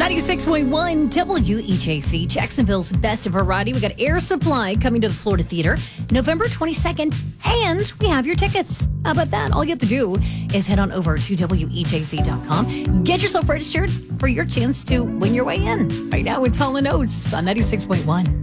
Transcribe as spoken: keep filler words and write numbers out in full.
ninety-six point one W E J C, Jacksonville's best variety. We got Air Supply coming to the Florida Theater November twenty-second, and we have your tickets. How about that? All you have to do is head on over to W E J C dot com. Get yourself registered for your chance to win your way in. Right now, it's Hall and Oates on ninety-six point one.